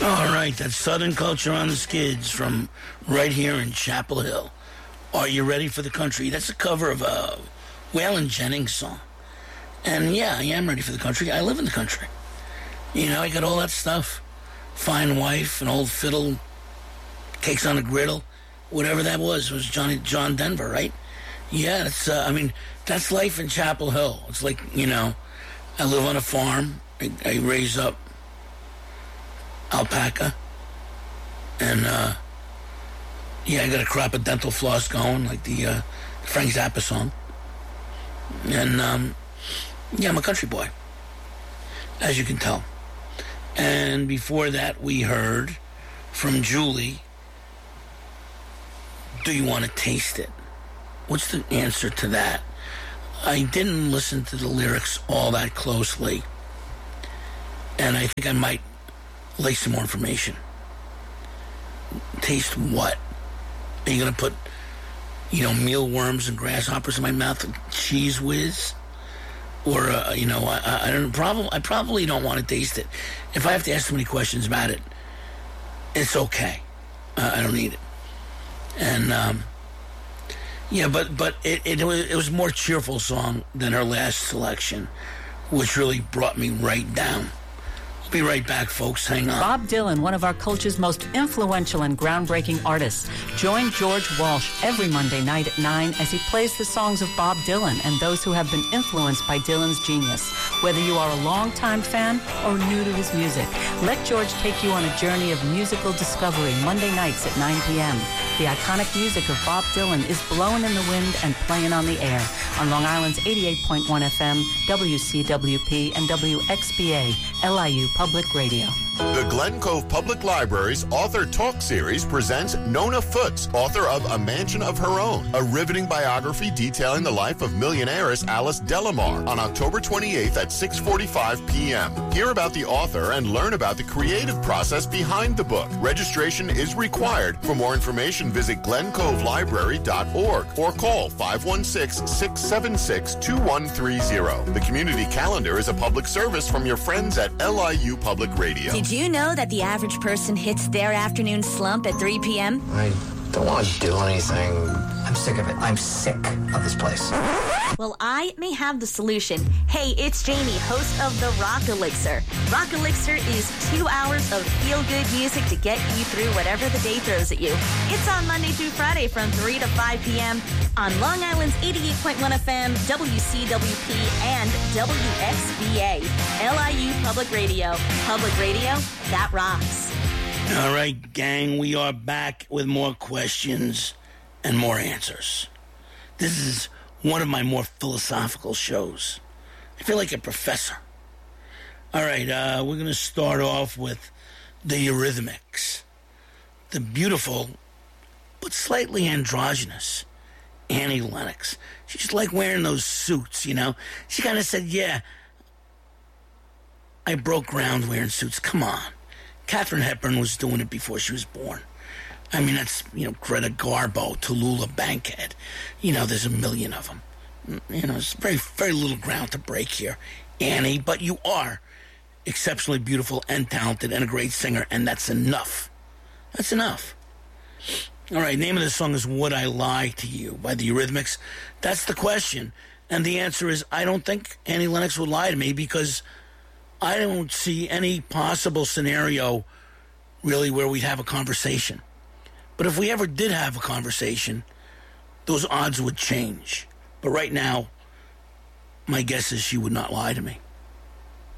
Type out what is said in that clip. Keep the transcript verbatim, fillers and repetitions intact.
All right, that's Southern Culture on the Skids from right here in Chapel Hill. Are you ready for the country? That's a cover of a Waylon Jennings song. And yeah, I am ready for the country. I live in the country. You know, I got all that stuff. Fine wife, an old fiddle, cakes on a griddle, whatever that was. It was Johnny John Denver, right? Yeah, it's, uh, I mean, that's life in Chapel Hill. It's like, you know, I live on a farm. I, I raise up alpaca. And, uh, yeah, I got a crop of dental floss going, like the uh, Frank Zappa song. And, um, yeah, I'm a country boy, as you can tell. And before that, we heard from Julie, do you want to taste it? What's the answer to that? I didn't listen to the lyrics all that closely, and I think I might lay some more information. Taste what? Are you going to put, you know, mealworms and grasshoppers in my mouth and cheese whiz? Or, uh, you know, I, I don't probably, I probably don't want to taste it. If I have to ask so many questions about it, it's okay. Uh, I don't need it. And, um, yeah, but, but it, it, it, was, it was a more cheerful song than her last selection, which really brought me right down. I'll be right back, folks. Hang on. Bob Dylan, one of our culture's most influential and groundbreaking artists. Join George Walsh every Monday night at nine as he plays the songs of Bob Dylan and those who have been influenced by Dylan's genius. Whether you are a longtime fan or new to his music, let George take you on a journey of musical discovery Monday nights at nine p.m. The iconic music of Bob Dylan is blowing in the wind and playing on the air on Long Island's eighty-eight point one F M, W C W P, and W X B A, L I U Public Radio. The Glen Cove Public Library's Author Talk Series presents Nona Foots, author of A Mansion of Her Own, a riveting biography detailing the life of millionairess Alice Delamar on October twenty-eighth at six forty-five p.m. Hear about the author and learn about the creative process behind the book. Registration is required. For more information, visit glen cove library dot org or call five one six, six seven six, two one three zero. The community calendar is a public service from your friends at L I U Public Radio. Did you know that the average person hits their afternoon slump at three p.m.? I don't want to do anything. I'm sick of it. I'm sick of this place. Well, I may have the solution. Hey, it's Jamie, host of the Rock Elixir. Rock Elixir is two hours of feel-good music to get you through whatever the day throws at you. It's on Monday through Friday from three to five p.m. on Long Island's eighty-eight point one F M, W C W P, and W X B A, L I U Public Radio. Public radio that rocks. All right, gang, we are back with more questions and more answers. This is one of my more philosophical shows. I feel like a professor. All right, uh, we're going to start off with the Eurythmics. The beautiful, but slightly androgynous Annie Lennox. She's like wearing those suits, you know. She kind of said, yeah, I broke ground wearing suits. Come on. Katharine Hepburn was doing it before she was born. I mean, that's, you know, Greta Garbo, Tallulah Bankhead. You know, there's a million of them. You know, there's very, very little ground to break here, Annie, but you are exceptionally beautiful and talented and a great singer, and that's enough. That's enough. All right, name of the song is Would I Lie to You by the Eurythmics. That's the question. And the answer is I don't think Annie Lennox would lie to me because I don't see any possible scenario really where we'd have a conversation. But if we ever did have a conversation, those odds would change. But right now, my guess is she would not lie to me.